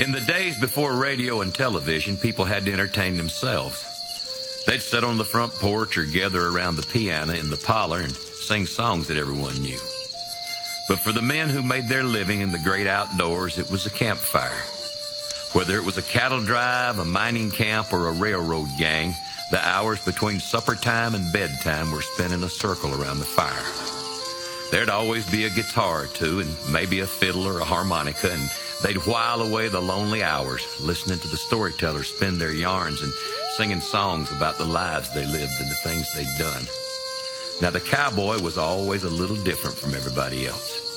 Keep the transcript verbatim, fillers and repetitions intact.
In the days before radio and television, people had to entertain themselves. They'd sit on the front porch or gather around the piano in the parlor and sing songs that everyone knew. But for the men who made their living in the great outdoors, it was a campfire. Whether it was a cattle drive, a mining camp, or a railroad gang, the hours between supper time and bedtime were spent in a circle around the fire. There'd always be a guitar or two and maybe a fiddle or a harmonica, and they'd while away the lonely hours listening to the storytellers spin their yarns and singing songs about the lives they lived and the things they'd done. Now, the cowboy was always a little different from everybody else.